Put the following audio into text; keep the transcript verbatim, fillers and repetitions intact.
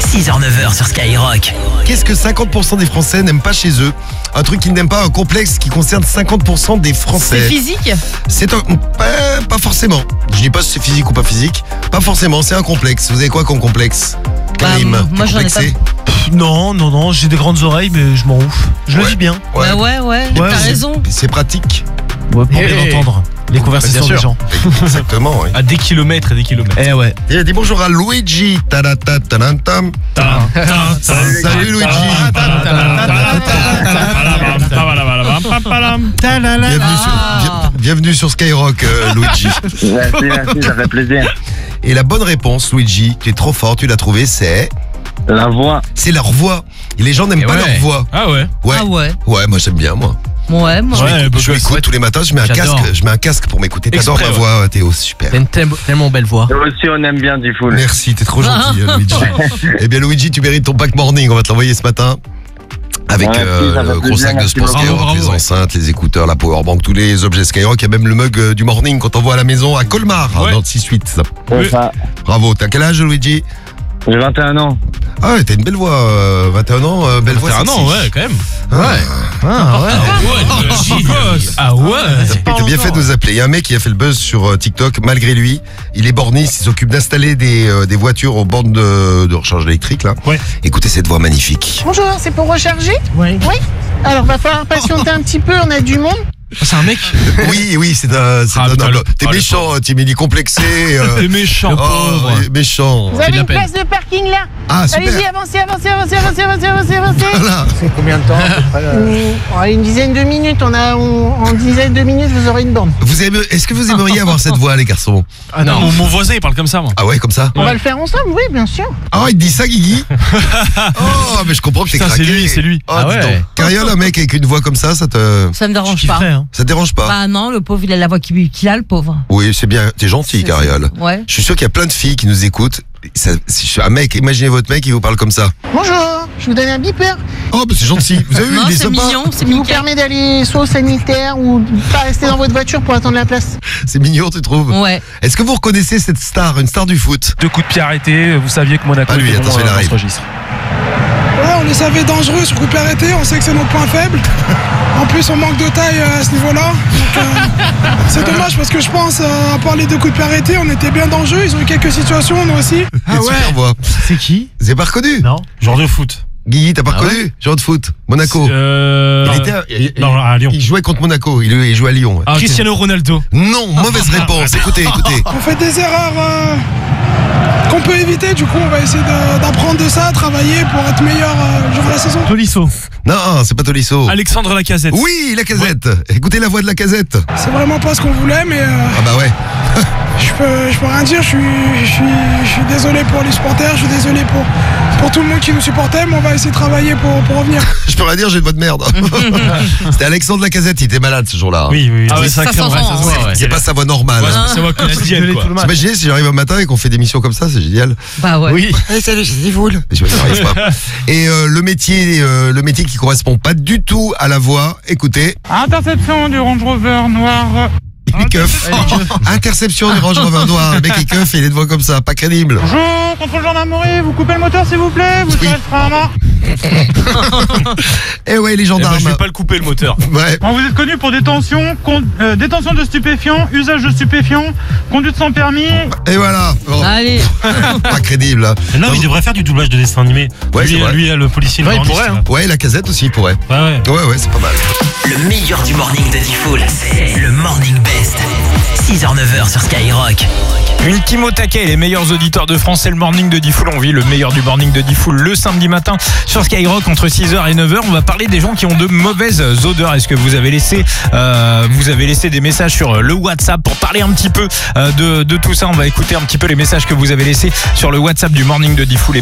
six heures neuf heures sur Skyrock. Qu'est-ce que cinquante pour cent des Français n'aiment pas chez eux? Un truc qu'ils n'aiment pas, un complexe qui concerne cinquante pour cent des Français. C'est physique? C'est un... Pas, pas forcément. Je dis pas si c'est physique ou pas physique. Pas forcément, c'est un complexe. Vous avez quoi comme complexe? Karim, Bah, moi, t'es j'en ai complexé? Pff, Non, non, non, j'ai des grandes oreilles, mais je m'en ouf. Je Ouais. le dis bien. Ouais, ouais, ouais, Ouais, t'as c'est- raison. C'est pratique. Ouais, pour bien Hey. entendre les conversations Bien des sûr. gens. Exactement, oui. À des kilomètres et des kilomètres. Eh ouais. Et dis bonjour à Luigi. Ta-da-ta, ta-da-tam. Salut Luigi. Bienvenue sur, bien- bienvenue sur Skyrock, euh, Luigi. Merci, merci, ça fait plaisir. Et la bonne réponse, Luigi, tu es trop fort, tu l'as trouvé, c'est... La voix. C'est leur voix. Et les gens n'aiment Et pas ouais. leur voix. Ah ouais. Ouais. Ah ouais. Ouais, moi j'aime bien, moi. Ouais, moi. Ouais, beau Je gosse. m'écoute tous les matins, je mets un J'adore. casque, je mets un casque pour m'écouter. T'adores ma Exprès, voix, Théo, super. T'as une tel- tellement belle voix. Nous aussi, on aime bien Diffoul. Merci, t'es trop gentil, euh, Luigi. Eh bien, Luigi, tu mérites ton pack morning. On va te l'envoyer ce matin. Avec Merci, euh, ça fait le gros plaisir, sac de merci sport beaucoup. Skyrock, Bravo, les bravo, enceintes, les écouteurs, la powerbank, tous les objets Skyrock. Il y a même le mug euh, du morning qu'on t'envoie à la maison à Colmar, Ouais. dans le six huit. ça. C'est ça. Bravo. T'as quel âge, Luigi? J'ai vingt et un ans. Ah ouais, t'as une belle voix. euh, vingt et un ans, euh, belle voix. C'est un sexy. an, ouais, quand même. Ah, Ah ouais. Ah ouais, beau gosse. Ah ouais. T'as bien fait de nous appeler. Il y a un mec qui a fait le buzz sur euh, TikTok. Malgré lui, il est borniste. Il s'occupe d'installer des, euh, des voitures aux bornes de, de recharge électrique. Là. Ouais. Écoutez cette voix magnifique. Bonjour, c'est pour recharger? Ouais. Oui. Alors, va falloir patienter un petit peu, on a du monde. C'est un mec. Oui, oui, c'est un. c'est Ah, un putain, homme. le- T'es ah, le méchant, hein, Timmy, complexé. euh, T'es méchant. oh, pauvre. il est méchant. Vous avez de la une peine. place de parking là? Ah, Allez-y, super. avancez, avancez, avancez, avancez, avancez, avancez, avancez. Voilà. C'est combien de temps? Une dizaine de minutes, on a, on- en dizaine de minutes, vous aurez une borne. Vous aimez- Est-ce que vous aimeriez avoir cette voix, les garçons? Ah Non, non. mon, mon voisin, il parle comme ça, moi. Ah ouais, comme ça? On va le faire ensemble, oui, bien sûr. Ah, il te dit ça, Guigui? Oh, mais je comprends que t'es Putain, craqué. c'est lui, c'est lui. Oh, Ah dis ouais. donc. Carriole, un mec avec une voix comme ça, ça te. Ça me Je dérange pas. kifferais, hein. Ça te dérange pas? Bah non, le pauvre, il a la voix qu'il qu'il a, le pauvre. Oui, c'est bien. T'es gentil, C'est- Carriole. Ouais. Je suis sûr qu'il y a plein de filles qui nous écoutent. Ça- si je suis un mec, imaginez votre mec, il vous parle comme ça. Bonjour, je vous donne un beeper. Oh, bah c'est gentil. Vous avez vu, Non, il est c'est sympa. mignon, c'est Il vous mignon. permet d'aller soit au sanitaire ou pas rester dans votre voiture pour attendre la place. C'est mignon, tu trouves? Ouais. Est-ce que vous reconnaissez cette star, une star du foot? Deux coups de pied arrêtés. Vous saviez que Monaco Ah, lui, était bon attention, il dans arrive. ce registre. Ouais, on les savait dangereux sur coup de pied arrêté, on sait que c'est notre point faible. En plus, on manque de taille euh, à ce niveau-là. Donc, euh, c'est dommage parce que je pense, euh, à part les deux coups de pied arrêtés, on était bien dans le jeu. Ils ont eu quelques situations, nous aussi. Ah ouais. Super voix. C'est qui? Vous avez pas reconnu? Non. Genre de foot. Guigui, t'as pas Ah reconnu? Joueur de foot. Monaco. Euh... Il était à, il- non, à Lyon. il jouait contre Monaco. Il, il jouait à Lyon. ouais. Ah, Cristiano Ronaldo. Non, mauvaise réponse. Écoutez, écoutez. On fait des erreurs euh, qu'on peut éviter. Du coup, on va essayer de- d'apprendre de ça, travailler pour être meilleur euh, le jour de la saison. Tolisso. Non, c'est pas Tolisso. Alexandre Lacazette. Oui, la casette. Écoutez la voix de la casette. C'est vraiment pas ce qu'on voulait, mais euh, Ah bah ouais. je, peux, je peux rien dire. Je suis, je, suis, je suis désolé pour les supporters, je suis désolé pour, pour tout le monde qui nous supportait, mais on va essayer de travailler pour, pour revenir. Je peux rien dire, j'ai une voix de merde. C'était Alexandre Lacazette, il était malade ce jour-là. Oui, oui. Ah ouais, ça crème, s'entend, se voit, hein. ouais. C'est pas sa voix normale. Ouais, hein. c'est sa voix quotidienne, quoi. Imaginez si j'arrive un matin et qu'on fait des missions comme ça, c'est génial. Bah ouais. Oui. Hey, salut, c'est Foul. Mais je n'arrive pas. Et euh, le métier, euh, le métier qui correspond pas du tout à la voix. Écoutez, Interception du Range Rover noir. il est keuf. Interception du Range Rover noir. Le mec est keuf et il est de voix comme ça, pas crédible. Bonjour, contrôle gendarmerie, vous coupez le moteur s'il vous plaît, vous Oui. tirez le frein à main. Eh ouais, les Eh ben, gendarmes. je vais pas le couper le moteur. Ouais. Bon, vous êtes connu pour détention, con- euh, détention de stupéfiants, usage de stupéfiants, conduite sans permis. Et voilà. Bon, Allez. pas crédible. Là. Non, il devrait faire du doublage de dessin animé. Ouais, lui, c'est vrai. lui, le policier, le Ouais, il borniste, pourrait, là. hein. Ouais, la casette aussi il pourrait. Ouais, ouais. Ouais, ouais, c'est pas mal. Le meilleur du morning de Diffoul, c'est le Morning Best. six heures neuf heures sur Skyrock. Ultime au taquet, les meilleurs auditeurs de France, c'est le morning de Diffoul. On vit le meilleur du morning de Diffoul le samedi matin sur Skyrock entre six heures et neuf heures. On va parler des gens qui ont de mauvaises odeurs. Est-ce que vous avez laissé, euh, vous avez laissé des messages sur le WhatsApp pour parler un petit peu euh, de, de tout ça? On va écouter un petit peu les messages que vous avez laissés sur le WhatsApp du morning de Diffoul.